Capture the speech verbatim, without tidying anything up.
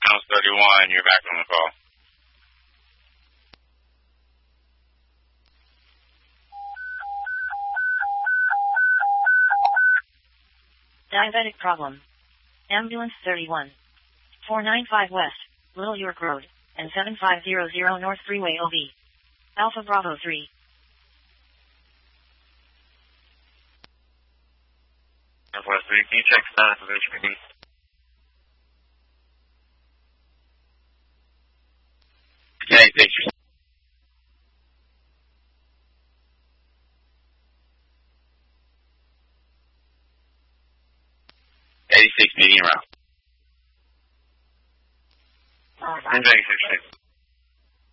Channel thirty-one, you're back on the call. Diabetic problem. Ambulance thirty-one. four ninety-five West, Little York Road, and seven five zero zero North Freeway O B. Alpha Bravo three. Northwest three, can you check status of H P D? Yeah, thanks. eighty-six medium route. And eighty-six.